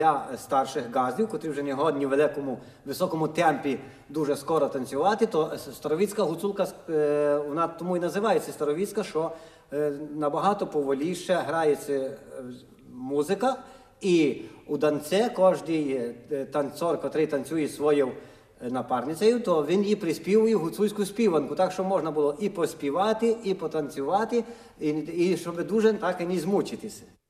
Для старших газдів, котрі вже не годні в високому темпі дуже скоро танцювати, то старовіцька гуцулка, вона тому і називається старовіцька, що набагато поволіше грається музика, і у данце кожен танцор, котрий танцює своєю напарницею, то він їй приспівує гуцульську співанку, так що можна було і поспівати, і потанцювати, і щоб дуже так і не змучитися.